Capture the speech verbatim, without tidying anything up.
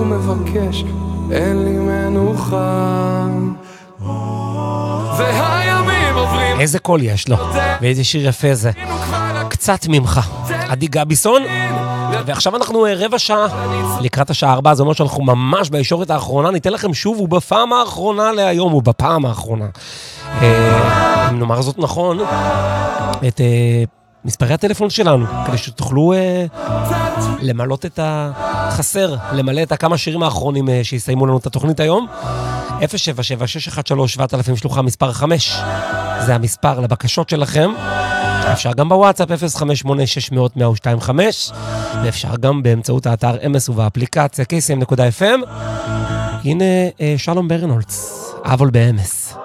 ומבקש, אין לי מנוחה. והימים עוברים. איזה קול יש לו, ואיזה שיר יפה זה. קצת ממך, עדי גביסון. ועכשיו אנחנו רבע שעה לקראת השעה ארבע, זה אומר שאנחנו ממש בישורת האחרונה, ניתן לכם שוב ובפעם האחרונה להיום, ובפעם האחרונה, אם נאמר זאת נכון, את מספרי הטלפון שלנו, כדי שתוכלו למלות את החסר, למלא את הכמה שירים האחרונים שיסיימו לנו את התוכנית היום. אפס שבע שבע שש אחת שלוש שבע אלף שלוחה מספר חמש, זה המספר לבקשות שלכם. אפשר גם בוואטסאפ אפס חמש שמונה שש מאות מאה שתיים וחמש, ואפשר גם באמצעות האתר אמס ובאפליקציה קייסים נקודה אף אם. הנה שלום ברנהולץ, אבל באמס.